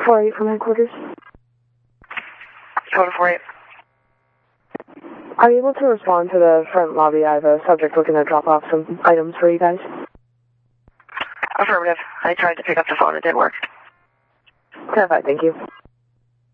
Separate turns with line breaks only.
48 from headquarters.
Code 48.
Are you able to respond to the front lobby? I have a subject looking to drop off some items for you guys.
Affirmative. I tried to pick up the phone. It didn't work.
Perfect, thank you.